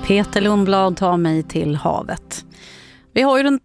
Peter Lundblad tar mig till havet. Vi har ju den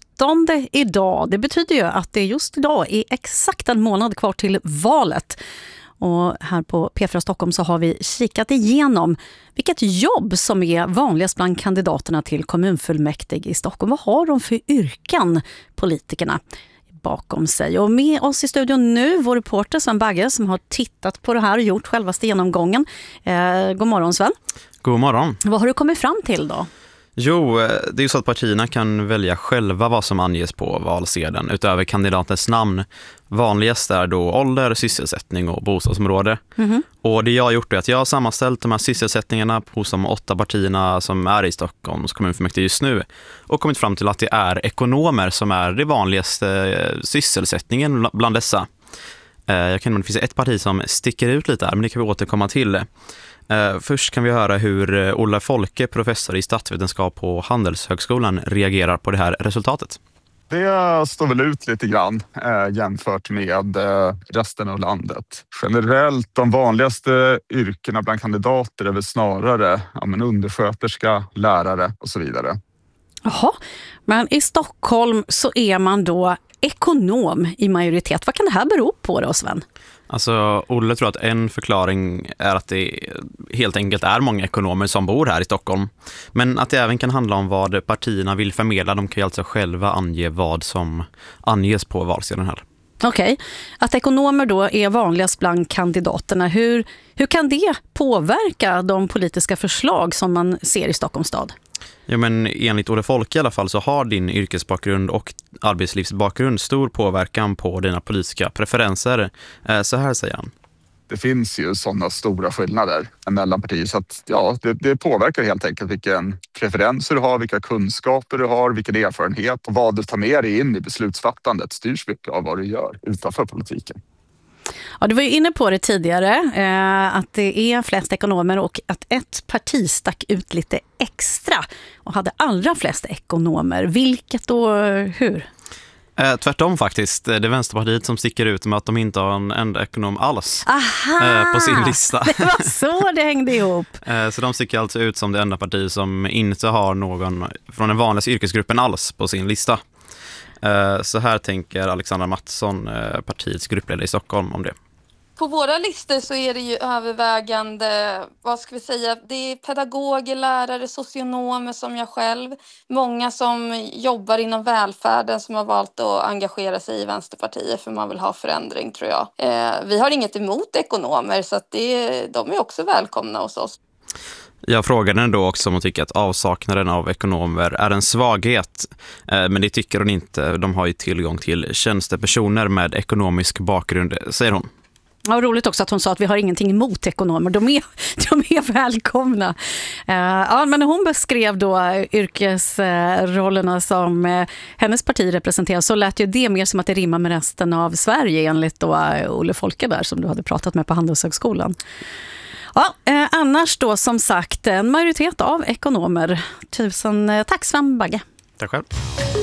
13 idag. Det betyder ju att det just idag är exakt en månad kvar till valet. Och här på P4 Stockholm så har vi kikat igenom vilket jobb som är vanligast bland kandidaterna till kommunfullmäktige i Stockholm. Vad har de för yrken, politikerna, bakom sig? Och med oss i studion nu, vår reporter Sven Bagge som har tittat på det här och gjort självaste genomgången. God morgon Sven. God morgon. Vad har du kommit fram till då? Jo, det är ju så att partierna kan välja själva vad som anges på valsedeln utöver kandidatens namn. Vanligast är då ålder, sysselsättning och bostadsområde. Och det jag har gjort är att jag har sammanställt de här sysselsättningarna hos de 8 partierna som är i Stockholms kommunfullmäktige just nu och kommit fram till att det är ekonomer som är det vanligaste sysselsättningen bland dessa. Jag kan det finns ett parti som sticker ut lite här, men det kan vi återkomma till. Först kan vi höra hur Olle Folke, professor i statsvetenskap på Handelshögskolan, reagerar på det här resultatet. Det står väl ut lite grann jämfört med resten av landet. Generellt, de vanligaste yrkena bland kandidater är väl snarare undersköterska, lärare och så vidare. Jaha, men i Stockholm så är man då ekonom i majoritet. Vad kan det här bero på då, Sven? Alltså, Olle tror att en förklaring är att det helt enkelt är många ekonomer som bor här i Stockholm. Men att det även kan handla om vad partierna vill förmedla. De kan ju alltså själva ange vad som anges på valsedeln här. Okej. Att ekonomer då är vanligast bland kandidaterna. Hur kan det påverka de politiska förslag som man ser i Stockholms stad? Ja, men enligt Olle Folke i alla fall så har din yrkesbakgrund och arbetslivsbakgrund stor påverkan på dina politiska preferenser. Så här säger han. Det finns ju sådana stora skillnader mellan partier så att det påverkar helt enkelt vilken preferenser du har, vilka kunskaper du har, vilken erfarenhet och vad du tar med dig in i beslutsfattandet styrs mycket av vad du gör utanför politiken. Ja, du var ju inne på det tidigare, att det är flest ekonomer och att ett parti stack ut lite extra och hade allra flest ekonomer. Vilket och hur? Tvärtom faktiskt. Det är Vänsterpartiet som sticker ut med att de inte har en enda ekonom alls på sin lista. Det var så det hängde ihop. Så de sticker alltså ut som det enda parti som inte har någon från den vanligaste yrkesgruppen alls på sin lista. Så här tänker Alexandra Mattsson, partiets gruppledare i Stockholm, om det. På våra listor så är det ju övervägande, det är pedagoger, lärare, socionomer som jag själv. Många som jobbar inom välfärden som har valt att engagera sig i Vänsterpartiet för man vill ha förändring, tror jag. Vi har inget emot ekonomer så att de är också välkomna hos oss. Jag frågade henne då också om hon tycker att avsaknaden av ekonomer är en svaghet. Men det tycker hon inte. De har ju tillgång till tjänstepersoner med ekonomisk bakgrund, säger hon. Ja, roligt också att hon sa att vi har ingenting emot ekonomer. De är välkomna. Ja, men när hon beskrev då yrkesrollerna som hennes parti representerar så lät ju det mer som att det rimmar med resten av Sverige enligt då Olle Folke där som du hade pratat med på Handelshögskolan. Ja, annars då som sagt en majoritet av ekonomer. Tusen tack Sven Bagge. Tack själv.